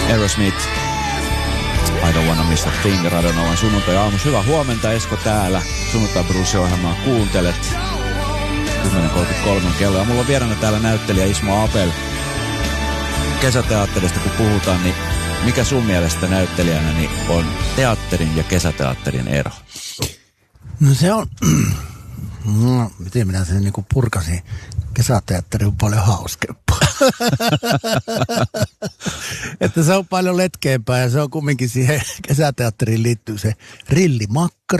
Aerosmith. I don't wanna miss a thing. Radionovan sunnuntai-aamus. Hyvää huomenta, Esko täällä. Sunnuntai Bruce-ohjelmaa kuuntelet. 10.33 kello. Ja mulla on vieraana täällä näyttelijä Ismo Apel. Kesäteatterista kun puhutaan, niin mikä sun mielestä näyttelijänä niin on teatterin ja kesäteatterin ero? No se on, miten minä sen niin kuin purkasin. Kesäteatteri on paljon hauskempaa. Että se on paljon letkeämpää ja se on kumminkin siihen kesäteatteriin liittyy se rillimakkara.